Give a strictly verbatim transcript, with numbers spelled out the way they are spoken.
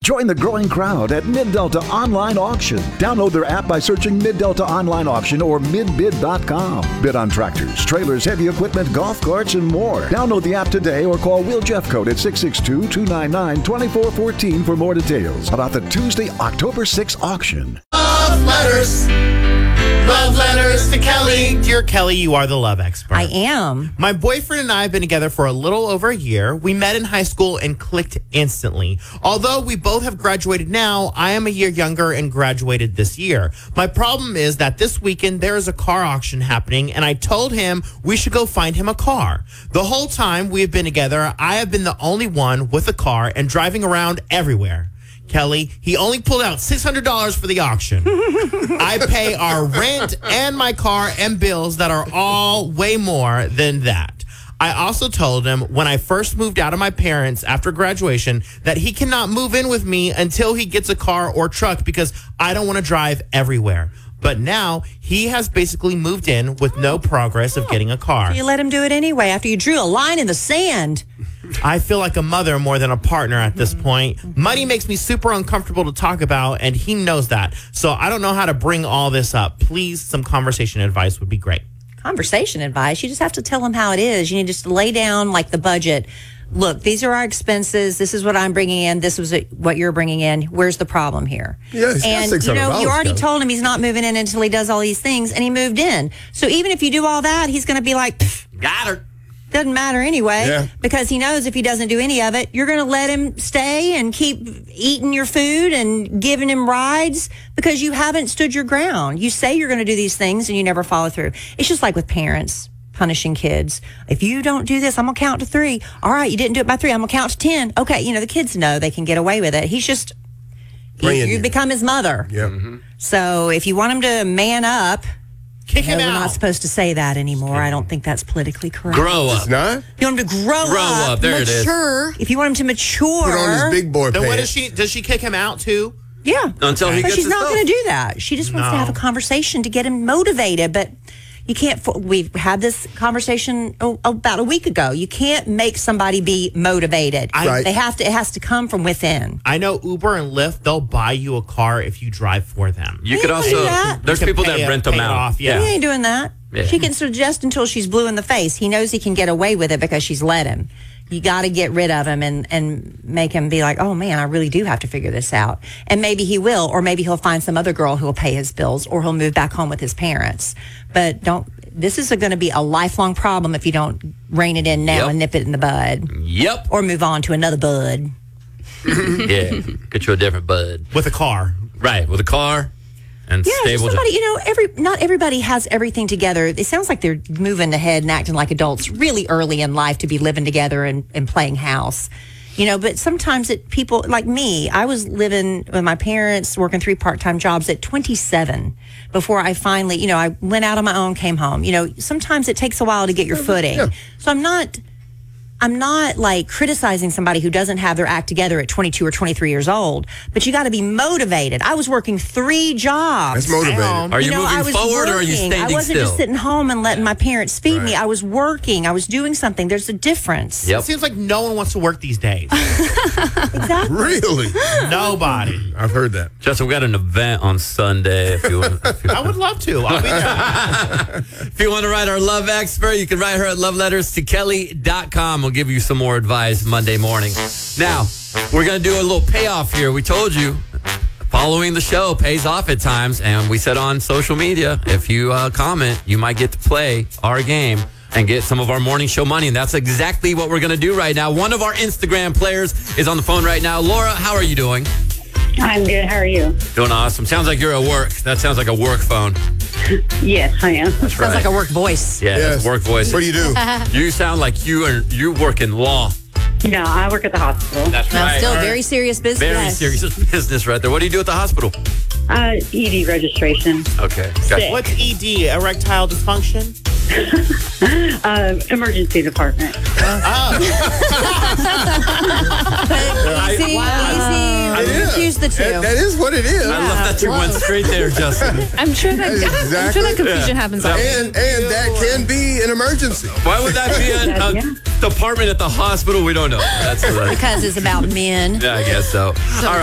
Join the growing crowd at Mid-Delta Online Auction. Download their app by searching Mid-Delta Online Auction or mid bid dot com. Bid on tractors, trailers, heavy equipment, golf carts, and more. Download the app today or call Will Jeffcoat at six six two, two nine nine, two four one four for more details about the Tuesday, October sixth auction. Love letters. Love letters to Kelly. Dear Kelly, you are the love expert. I am. My boyfriend and I have been together for a little over a year. We met in high school and clicked instantly. Although we both have graduated now, I am a year younger and graduated this year. My problem is that this weekend there is a car auction happening, and I told him we should go find him a car. The whole time we have been together, I have been the only one with a car and driving around everywhere. Kelly, he only pulled out six hundred dollars for the auction. I pay our rent and my car and bills that are all way more than that. I also told him when I first moved out of my parents after graduation that he cannot move in with me until he gets a car or truck because I don't want to drive everywhere. But now he has basically moved in with no progress of getting a car. You let him do it anyway after you drew a line in the sand. I feel like a mother more than a partner at this point. Money makes me super uncomfortable to talk about, and he knows that. So I don't know how to bring all this up. Please, some conversation advice would be great. Conversation advice. You just have to tell him how it is. You need just to lay down like the budget. Look, these are our expenses. This is what I'm bringing in. This was what you're bringing in. Where's the problem here? Yeah, he's got and you know, you already Kelly. told him he's not moving in until he does all these things, and he moved in. So even if you do all that, he's going to be like, Got her. doesn't matter anyway, Yeah. because he knows if he doesn't do any of it, you're going to let him stay and keep eating your food and giving him rides because you haven't stood your ground. You say you're going to do these things and you never follow through. It's just like with parents punishing kids. If you don't do this, I'm going to count to three. All right, you didn't do it by three. I'm going to count to ten. Okay, you know, the kids know they can get away with it. He's just, you, Playing you you. become his mother. Yeah. Mm-hmm. So if you want him to man up, Kick him no, we're out. not supposed to say that anymore. I don't think that's politically correct. Grow up. It's not? You want him to grow, Grow up. There it is. mature. If you want him to mature, Put on his big boy Then pants. what does she? Does she kick him out too? yeah. Until he But gets she's his not stuff. going to do that. She just wants to No. have a conversation to get him motivated. But you can't. fo- We've had this conversation oh, about a week ago. You can't make somebody be motivated. I- Right. They have to. It has to come from within. I know Uber and Lyft. They'll buy you a car if you drive for them. You He could can also, do that. there's You can people pay that it- rent them pay it out. off, yeah. He ain't doing that. Yeah. She can suggest until she's blue in the face. He knows he can get away with it because she's let him. You got to get rid of him and, and make him be like, oh man, I really do have to figure this out. And maybe he will, or maybe he'll find some other girl who will pay his bills, or he'll move back home with his parents. But don't, this is going to be a lifelong problem if you don't rein it in now Yep. and nip it in the bud, Yep. or move on to another bud. Yeah. Get you a different bud. With a car. Right. With a car and Yeah, just stable somebody, job. you know, every not everybody has everything together. It sounds like they're moving ahead and acting like adults really early in life to be living together and, and playing house. You know, but sometimes it people like me, I was living with my parents, working three part-time jobs at twenty-seven before I finally, you know, I went out on my own, came home. You know, sometimes it takes a while to get your footing. Yeah. So I'm not I'm not like criticizing somebody who doesn't have their act together at twenty-two or twenty-three years old, but you got to be motivated. I was working three jobs. That's motivated. Damn. Are you, know, moving I was forward or are you working. standing I wasn't still? just sitting home and letting my parents feed me. Right. I was working. I was doing something. There's a difference. Yep. It seems like no one wants to work these days. Exactly. Really? Nobody. I've heard that. Justin, we got an event on Sunday. If you want, if you, I would love to. I'll be there. if you want to write our love expert, you can write her at love letters to kelly dot com. We'll give you some more advice Monday morning. Now, we're going to do a little payoff here. We told you following the show pays off at times, and we said on social media, if you uh, comment, you might get to play our game and get some of our morning show money, and that's exactly what we're going to do right now. One of our Instagram players is on the phone right now. Laura, how are you doing? I'm good. How are you? Doing awesome. Sounds like you're at work. That sounds like a work phone. Yes, I am. That's Sounds right. like a work voice. Yeah, Yes. work voice. What do you do? You sound like you are you work in law. No, I work at the hospital. That's Now, right. still All right. very serious business. Very serious business right there. What do you do at the hospital? Uh, E D registration. Okay. Gotcha. What's E D? Erectile dysfunction? Uh, emergency department. Easy, easy. Confuse the two. That, that is what it is. I love that you went straight there, Justin. I'm sure that That's I'm exactly- sure that confusion happens. Often. And and that can be an emergency. Why would that be a, a Yeah. department at the hospital? We don't know. That's, that's Because it's about men. yeah, I guess so. All right.